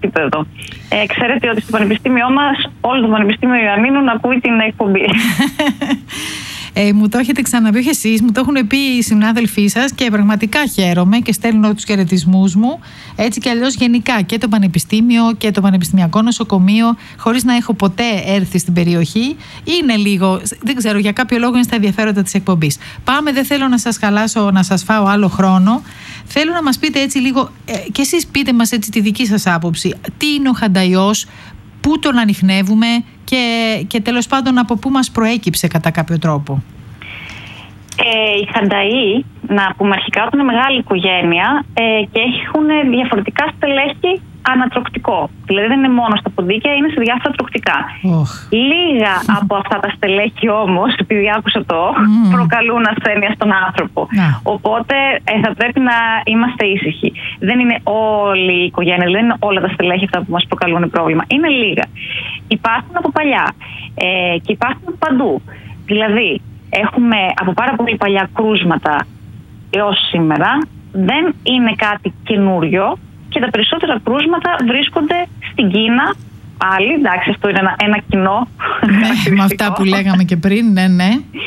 επίπεδο. Ξέρετε ότι στο Πανεπιστήμιό μας, όλο το Πανεπιστήμιο Ιωαννίνου να ακούει την εκπομπή. Μου το έχετε ξαναπεί, όχι εσείς, μου το έχουν πει οι συνάδελφοί σας και πραγματικά χαίρομαι και στέλνω τους χαιρετισμούς μου. Έτσι κι αλλιώς γενικά και το Πανεπιστήμιο και το Πανεπιστημιακό Νοσοκομείο, χωρίς να έχω ποτέ έρθει στην περιοχή, είναι λίγο, δεν ξέρω, για κάποιο λόγο είναι στα ενδιαφέροντα της εκπομπής. Πάμε, δεν θέλω να σας χαλάσω, να σας φάω άλλο χρόνο. Θέλω να μας πείτε έτσι λίγο, και εσείς πείτε μας έτσι τη δική σας άποψη. Τι είναι ο Χανταϊός, πού τον ανιχνεύουμε και τέλος πάντων από πού μας προέκυψε κατά κάποιο τρόπο. Οι Χανταοί, να πούμε αρχικά, ότι είναι μεγάλη οικογένεια και έχουν διαφορετικά στελέχη ανατροκτικό. Δηλαδή δεν είναι μόνο στα ποντίκια, είναι σε διάφορα τροκτικά. Λίγα από αυτά τα στελέχη όμως, επειδή άκουσα το, προκαλούν ασθένεια στον άνθρωπο. Οπότε θα πρέπει να είμαστε ήσυχοι. Δεν είναι όλη η οικογένεια, δεν είναι όλα τα στελέχη αυτά που μας προκαλούν πρόβλημα. Είναι λίγα. Υπάρχουν από παλιά και υπάρχουν από παντού. Δηλαδή έχουμε από πάρα πολύ παλιά κρούσματα έως σήμερα. Δεν είναι κάτι καινούριο. Και τα περισσότερα κρούσματα βρίσκονται στην Κίνα. Πάλι, εντάξει, αυτό είναι ένα κοινό. Ναι, με αυτά που λέγαμε και πριν, ναι.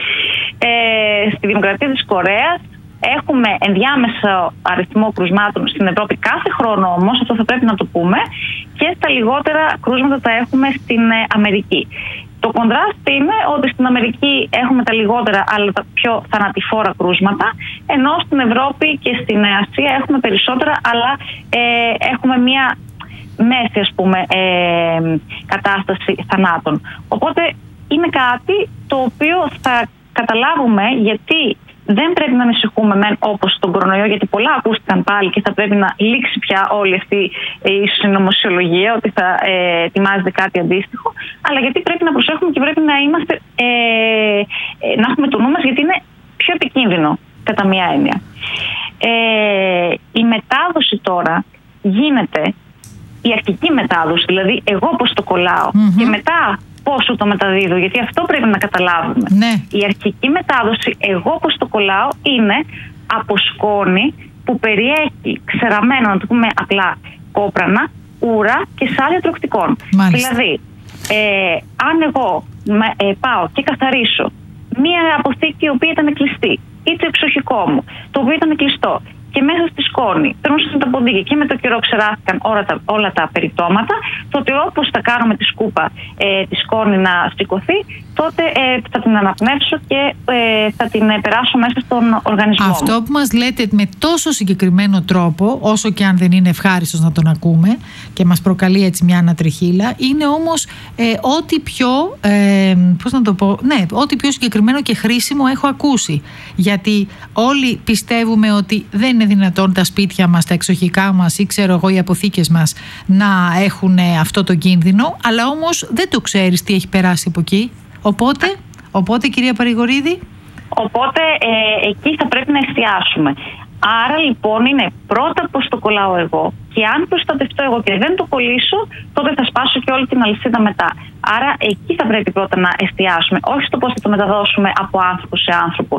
Στη Δημοκρατία της Κορέας έχουμε ενδιάμεσο αριθμό κρουσμάτων στην Ευρώπη κάθε χρόνο όμως, αυτό θα πρέπει να το πούμε, και τα λιγότερα κρούσματα τα έχουμε στην Αμερική. Το κοντράστ είναι ότι στην Αμερική έχουμε τα λιγότερα αλλά τα πιο θανατηφόρα κρούσματα, ενώ στην Ευρώπη και στην Ασία έχουμε περισσότερα, αλλά έχουμε μια μέση, ας πούμε, κατάσταση θανάτων. Οπότε είναι κάτι το οποίο θα καταλάβουμε γιατί δεν πρέπει να ανησυχούμε όπως τον κορονοϊό, γιατί πολλά ακούστηκαν πάλι και θα πρέπει να λήξει πια όλη αυτή η συνωμοσιολογία ότι θα ετοιμάζεται κάτι αντίστοιχο, αλλά γιατί πρέπει να προσέχουμε και πρέπει να είμαστε, να έχουμε το νου μας, γιατί είναι πιο επικίνδυνο κατά μία έννοια. Η μετάδοση τώρα γίνεται, η αρχική μετάδοση, δηλαδή εγώ πώς το κολλάω και μετά πόσο το μεταδίδω, γιατί αυτό πρέπει να καταλάβουμε. Ναι. Η αρχική μετάδοση, εγώ πώς το κολλάω, είναι από σκόνη που περιέχει ξεραμμένο, να το πούμε απλά, κόπρανα, ούρα και σάλια τροκτικών. Δηλαδή, αν εγώ πάω και καθαρίσω μία αποθήκη η οποία ήταν κλειστή, ή το εξοχικό μου, το οποίο ήταν κλειστό, και μέσα στη σκόνη περνούσαν τα ποντίκια και με το καιρό ξεράστηκαν όλα τα περιτώματα, τότε όπως θα κάνουμε τη σκούπα τη σκόνη να σηκωθεί, τότε θα την αναπνεύσω και θα την περάσω μέσα στον οργανισμό. Αυτό που μας λέτε με τόσο συγκεκριμένο τρόπο, όσο και αν δεν είναι ευχάριστος να τον ακούμε και μας προκαλεί έτσι μια ανατριχύλα, είναι όμως ό,τι πιο, πώς να το πω, ναι, ό,τι πιο συγκεκριμένο και χρήσιμο έχω ακούσει. Γιατί όλοι πιστεύουμε ότι δεν είναι δυνατόν τα σπίτια μας, τα εξοχικά μας ή ξέρω εγώ οι αποθήκες μας να έχουν αυτό το κίνδυνο, αλλά όμως δεν το ξέρεις τι έχει περάσει από εκεί. Οπότε κυρία Παρηγορίδη. Οπότε εκεί θα πρέπει να εστιάσουμε. Άρα λοιπόν είναι πρώτα πώς το κολλάω εγώ, και αν προστατευτώ εγώ και δεν το κολλήσω, τότε θα σπάσω και όλη την αλυσίδα μετά. Άρα εκεί θα πρέπει πρώτα να εστιάσουμε, όχι στο πώς θα το μεταδώσουμε από άνθρωπο σε άνθρωπο.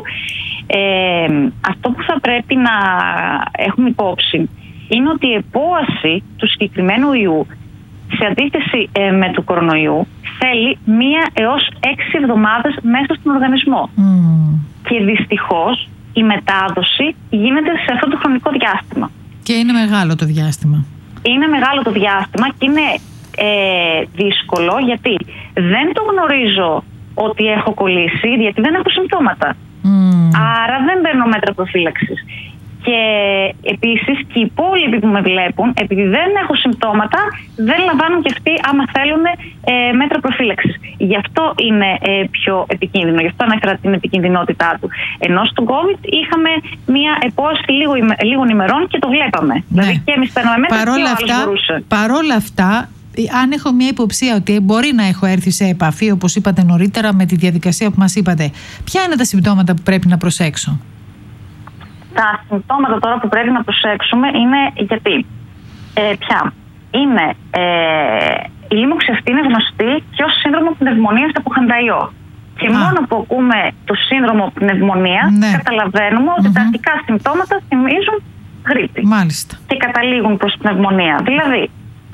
Αυτό που θα πρέπει να έχουμε υπόψη είναι ότι η επόαση του συγκεκριμένου ιού, σε αντίθεση με του κορονοϊού, θέλει 1 έως 6 εβδομάδες μέσα στον οργανισμό. Και δυστυχώς η μετάδοση γίνεται σε αυτό το χρονικό διάστημα. Και είναι μεγάλο το διάστημα. Είναι μεγάλο το διάστημα και είναι δύσκολο, γιατί δεν το γνωρίζω ότι έχω κολλήσει, γιατί δεν έχω συμπτώματα. Άρα δεν παίρνω μέτρα προφύλαξης. Και επίσης και οι υπόλοιποι που με βλέπουν, επειδή δεν έχω συμπτώματα, δεν λαμβάνουν και αυτοί, άμα θέλουν, μέτρα προφύλαξης. Γι' αυτό είναι πιο επικίνδυνο, γι' αυτό ανέφερα την επικινδυνότητά του. Ενώ στον COVID είχαμε μια επόαση λίγων ημερών και το βλέπαμε. Ναι. Δηλαδή και εμείς παίρνουμε μέτρα και ο άλλος μπορούσε. Παρόλα αυτά, αν έχω μια υποψία ότι μπορεί να έχω έρθει σε επαφή, όπως είπατε νωρίτερα, με τη διαδικασία που μας είπατε, ποια είναι τα συμπτώματα που πρέπει να προσέξω? Τα συμπτώματα τώρα που πρέπει να προσέξουμε είναι γιατί. Ποια? Είναι η λίμωξη αυτή είναι γνωστή και ως σύνδρομο πνευμονίας από Χανταϊό. Και μόνο που ακούμε το σύνδρομο πνευμονία, καταλαβαίνουμε ότι τα αρχικά συμπτώματα θυμίζουν γρίπη. Μάλιστα. Και καταλήγουν προς πνευμονία. Δηλαδή,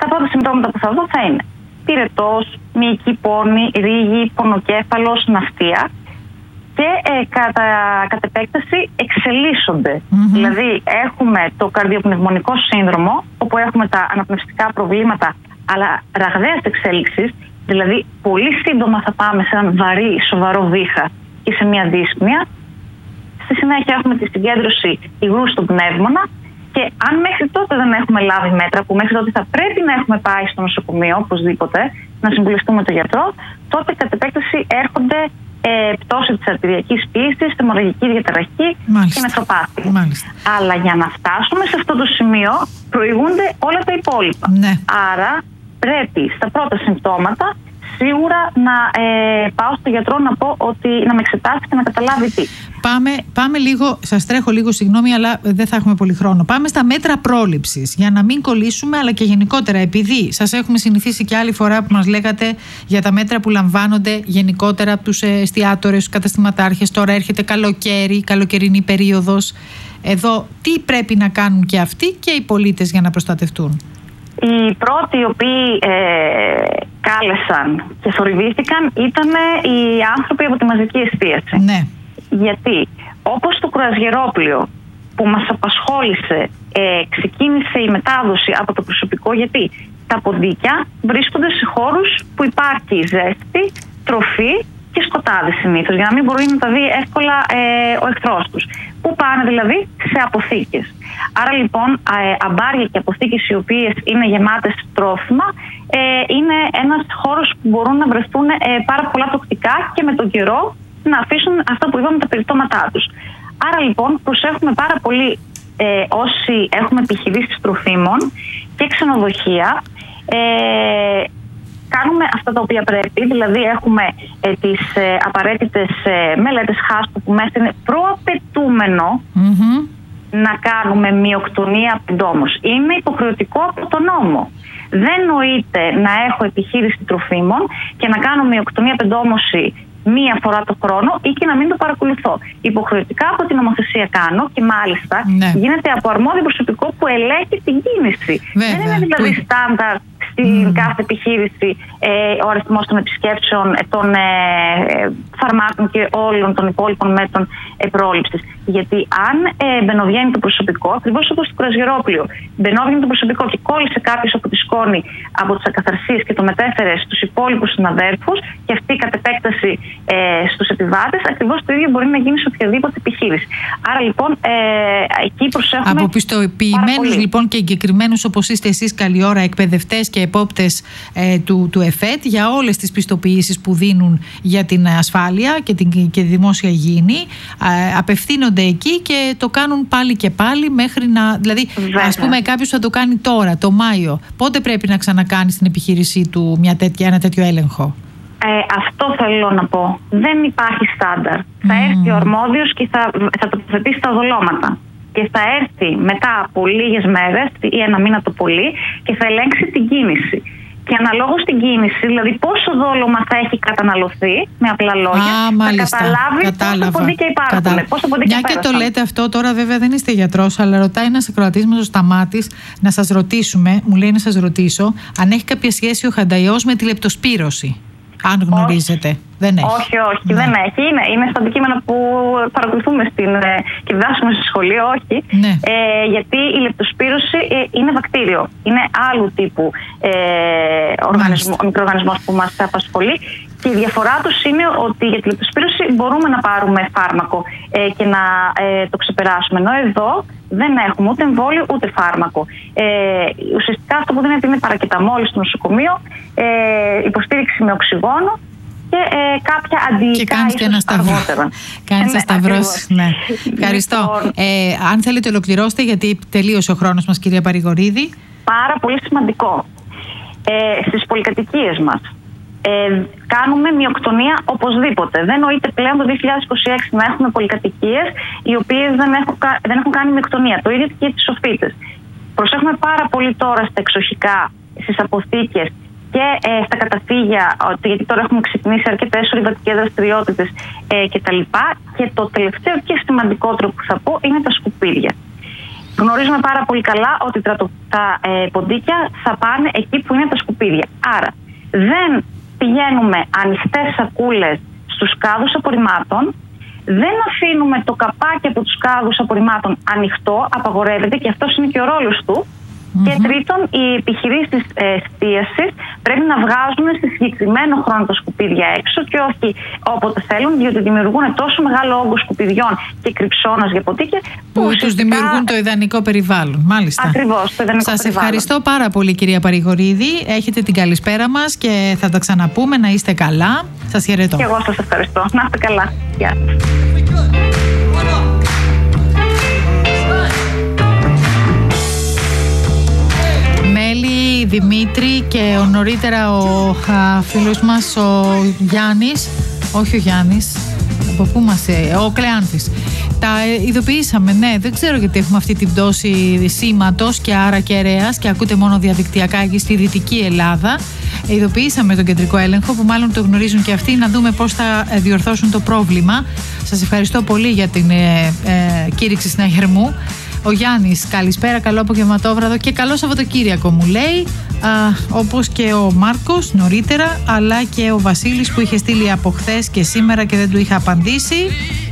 Τα πρώτα συμπτώματα που θα δω θα είναι πυρετός, μυϊκή πόνη, ρίγη, πονοκέφαλος, ναυτία και κατ' επέκταση εξελίσσονται. Δηλαδή έχουμε το καρδιοπνευμονικό σύνδρομο, όπου έχουμε τα αναπνευστικά προβλήματα, αλλά ραγδαίας εξέλιξης, δηλαδή πολύ σύντομα θα πάμε σε έναν βαρύ, σοβαρό βήχα και σε μια δύσπνοια. Στη συνέχεια έχουμε τη συγκέντρωση υγρού στον πνεύμονα και αν μέχρι τότε δεν έχουμε λάβει μέτρα, που μέχρι τότε θα πρέπει να έχουμε πάει στο νοσοκομείο οπωσδήποτε, να συμβουλευτούμε τον γιατρό, τότε κατ' επέκταση έρχονται πτώση της αρτηριακής πίεσης, θερμολογική διαταραχή και νεφροπάθεια. Αλλά για να φτάσουμε σε αυτό το σημείο προηγούνται όλα τα υπόλοιπα. Ναι. Άρα πρέπει στα πρώτα συμπτώματα σίγουρα να πάω στο γιατρό να πω ότι να με εξετάσει και να καταλάβει τι. Πάμε λίγο, σας τρέχω λίγο, συγγνώμη, αλλά δεν θα έχουμε πολύ χρόνο. Πάμε στα μέτρα πρόληψης για να μην κολλήσουμε, αλλά και γενικότερα, επειδή σας έχουμε συνηθίσει και άλλη φορά που μας λέγατε για τα μέτρα που λαμβάνονται γενικότερα από τους εστιατόρες, τους καταστηματάρχες. Τώρα έρχεται καλοκαίρι, καλοκαιρινή περίοδος. Εδώ τι πρέπει να κάνουν και αυτοί και οι πολίτες για να προστατευτούν? Οι πρώτοι οι οποίοι κάλεσαν και θορυβήθηκαν ήταν οι άνθρωποι από τη μαζική εστίαση. Ναι. Γιατί όπως το κρουαζιερόπλοιο που μας απασχόλησε ξεκίνησε η μετάδοση από το προσωπικό, γιατί τα ποντίκια βρίσκονται σε χώρους που υπάρχει ζέστη, τροφή και σκοτάδι συνήθως, για να μην μπορεί να τα δει εύκολα ο εχθρός τους. Πού πάνε δηλαδή? Σε αποθήκες. Άρα λοιπόν αμπάρια και αποθήκες οι οποίες είναι γεμάτες τρόφιμα είναι ένας χώρος που μπορούν να βρεθούν πάρα πολλά τοξικά και με τον καιρό να αφήσουν αυτά που είπαμε τα περιτώματά τους. Άρα λοιπόν προσέχουμε πάρα πολύ όσοι έχουμε επιχειρήσεις τροφίμων και ξενοδοχεία, κάνουμε αυτά τα οποία πρέπει, δηλαδή έχουμε τις απαραίτητες μελέτες χάστου που μέσα είναι προαπαιτούμενο να κάνουμε μυοκτονία πεντόμως. Είναι υποχρεωτικό από τον νόμο. Δεν νοείται να έχω επιχείρηση τροφίμων και να κάνω μυοκτονία πεντόμωση μία φορά το χρόνο ή και να μην το παρακολουθώ. Υποχρεωτικά από την νομοθεσία κάνω και μάλιστα γίνεται από αρμόδιο προσωπικό που ελέγχει την κίνηση. Βέβαια. Δεν είναι δηλαδή στάνταρ στην κάθε επιχείρηση ο αριθμός των επισκέψεων, των φαρμάκων και όλων των υπόλοιπων μέτρων πρόληψης. Γιατί αν μπαινοβγαίνει το προσωπικό, ακριβώς όπως στο κρουαζιερόπλοιο, μπαινοβγαίνει το προσωπικό και κόλλησε κάποιος από τη σκόνη, από τις ακαθαρσίες και το μετέφερε στους υπόλοιπους συναδέλφους και αυτή κατ' επέκταση στους επιβάτες, ακριβώς το ίδιο μπορεί να γίνει σε οποιαδήποτε επιχείρηση. Άρα λοιπόν εκεί προσέχουμε. Από πιστοποιημένους λοιπόν και εγκεκριμένους όπως είστε εσείς καλή ώρα εκπαιδευτές και επόπτες του ΕΦΕΤ για όλες τις πιστοποιήσεις που δίνουν για την ασφάλεια και τη δημόσια υγιεινή, απευθύνονται εκεί και το κάνουν πάλι και πάλι μέχρι να. Δηλαδή, ας πούμε, κάποιος θα το κάνει τώρα, το Μάιο. Πότε πρέπει να ξανακάνει στην επιχείρησή του ένα τέτοιο έλεγχο? Αυτό θέλω να πω. Δεν υπάρχει στάνταρ. Θα έρθει ο αρμόδιος και θα τοποθετήσει τα δολώματα. Και θα έρθει μετά από λίγες μέρες ή ένα μήνα το πολύ και θα ελέγξει την κίνηση. Και αναλόγως στην κίνηση, δηλαδή πόσο δόλωμα θα έχει καταναλωθεί, με απλά λόγια, θα καταλάβει πόσα ποντίκια υπάρχουν. Μια και το λέτε αυτό, τώρα βέβαια δεν είστε γιατρός, αλλά ρωτάει ένας ακροατής μας, ο Σταμάτης, να σας ρωτήσουμε, μου λέει να σας ρωτήσω, αν έχει κάποια σχέση ο χανταϊός με τη λεπτοσπύρωση. Αν γνωρίζετε. Δεν έχει. Όχι, δεν έχει. Είναι στα αντικείμενα που παρακολουθούμε και διδάσκουμε στο σχολείο, όχι. Γιατί η λεπτοσπύρωση είναι βακτήριο. Είναι άλλου τύπου μικροοργανισμός που μας απασχολεί. Και η διαφορά τους είναι ότι για τη λεπτοσπύρωση μπορούμε να πάρουμε φάρμακο και να το ξεπεράσουμε. Ενώ εδώ δεν έχουμε ούτε εμβόλιο ούτε φάρμακο. Ουσιαστικά αυτό που δίνεται είναι παρακεταμόλη στο νοσοκομείο, υποστήριξη με οξυγόνο και κάποια αντιϊκά ίσως αργότερα. Κάνεις ένα σταυρός. Ναι. Ευχαριστώ. Αν θέλετε ολοκληρώστε, γιατί τελείωσε ο χρόνος μας, κυρία Παρηγορίδη. Πάρα πολύ σημαντικό. Στις πολυκατοικίες μας κάνουμε μυοκτονία οπωσδήποτε. Δεν νοείται πλέον το 2026 να έχουμε πολυκατοικίες οι οποίες δεν έχουν κάνει μυοκτονία. Το ίδιο και για τις σοφίτες. Προσέχουμε πάρα πολύ τώρα στα εξοχικά, στις αποθήκες και στα καταφύγια, γιατί τώρα έχουμε ξεκινήσει αρκετές ορειβατικές δραστηριότητες κτλ. Και το τελευταίο και σημαντικότερο που θα πω είναι τα σκουπίδια. γνωρίζουμε πάρα πολύ καλά ότι τα ποντίκια θα πάνε εκεί που είναι τα σκουπίδια. Άρα δεν πηγαίνουμε ανοιχτές σακούλες στους κάδους απορριμμάτων, δεν αφήνουμε το καπάκι από τους κάδους απορριμμάτων ανοιχτό, απαγορεύεται και αυτός είναι και ο ρόλος του. Και τρίτον, οι επιχειρήσεις εστίασης πρέπει να βγάζουν σε συγκεκριμένο χρόνο τα σκουπίδια έξω και όχι όποτε θέλουν, διότι δημιουργούν τόσο μεγάλο όγκο σκουπιδιών και κρυψώνας για ποτίκια που τους δημιουργούν το ιδανικό περιβάλλον. Μάλιστα. Ακριβώς, το ιδανικό σας περιβάλλον. Ευχαριστώ πάρα πολύ, κυρία Παρηγορίδη. Έχετε την καλησπέρα μας και θα τα ξαναπούμε. Να είστε καλά. Σας χαιρετώ. Και εγώ σας ευχαριστώ. Να είστε καλά. Γεια. Μέλη, Δημήτρη και νωρίτερα ο φίλος μας ο Γιάννης, όχι ο Γιάννης, από πού μας, ο Κλεάνθης. Τα ειδοποιήσαμε, ναι, δεν ξέρω γιατί έχουμε αυτή την πτώση σήματος και άρα κεραίας και ακούτε μόνο διαδικτυακά εκεί στη Δυτική Ελλάδα. Ειδοποιήσαμε τον κεντρικό έλεγχο που μάλλον το γνωρίζουν και αυτοί, να δούμε πώς θα διορθώσουν το πρόβλημα. Σας ευχαριστώ πολύ για την κήρυξη συναγερμού. Ο Γιάννης, καλησπέρα, καλό απογευματόβραδο και καλό Σαββατοκύριακο μου λέει, όπως και ο Μάρκος νωρίτερα, αλλά και ο Βασίλης που είχε στείλει από χθες και σήμερα και δεν του είχα απαντήσει.